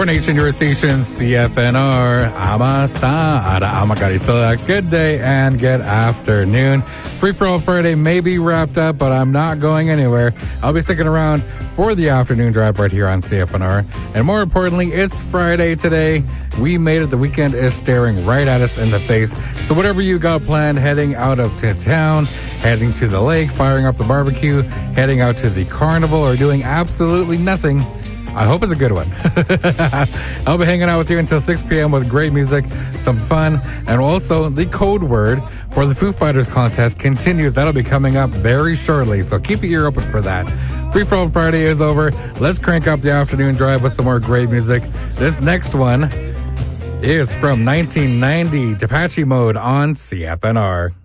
Your nation, your station, CFNR. Amasa, Ada Amakari Silax. Good day and good afternoon. Free for All Friday may be wrapped up, but I'm not going anywhere. I'll be sticking around for the afternoon drive right here on CFNR. And more importantly, it's Friday today. We made it. The weekend is staring right at us in the face. So whatever you got planned, heading out of to town, heading to the lake, firing up the barbecue, heading out to the carnival, or doing absolutely nothing, I hope it's a good one. I'll be hanging out with you until 6 p.m. with great music, some fun, and also the code word for the Foo Fighters contest continues. That'll be coming up very shortly, so keep your ear open for that. Free for All Friday is over. Let's crank up the afternoon drive with some more great music. This next one is from 1990, Depeche Mode on CFNR.